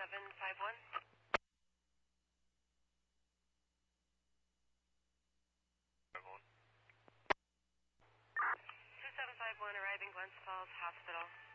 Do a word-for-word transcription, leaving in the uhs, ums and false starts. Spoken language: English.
seven five one. two seven five one arriving Glens Falls Hospital.